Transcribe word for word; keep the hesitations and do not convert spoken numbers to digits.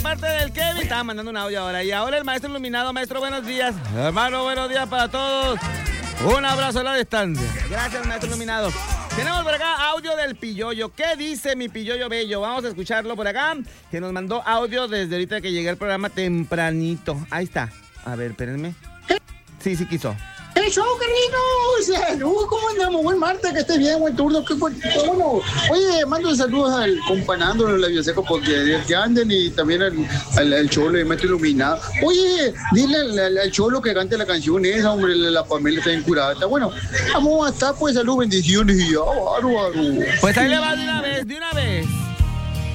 Parte del Kevin, estaba mandando un audio ahora. Y ahora el maestro iluminado. Maestro, buenos días. Hermano, buenos días para todos. Un abrazo a la distancia. Gracias, maestro iluminado. Tenemos por acá audio del Pilloyo. ¿Qué dice mi Pilloyo bello? Vamos a escucharlo por acá. Que nos mandó audio desde ahorita que llegué al programa tempranito. Ahí está. A ver, espérenme. Sí, sí quiso. ¡El show, Carlitos! ¡Saludos! ¿Cómo andamos? Buen martes, que estés bien, buen turno. Qué bueno. Oye, mando saludos al compañándolo, la Bioseco, porque que anden y también al, al, al Cholo y Maestro Iluminado. Oye, dile al, al, al Cholo que cante la canción esa, hombre, la, la Pamela está bien curada. Está bueno. Vamos a estar, pues, salud, bendiciones y ya, bárbaro. Pues ahí le va de una vez, de una vez.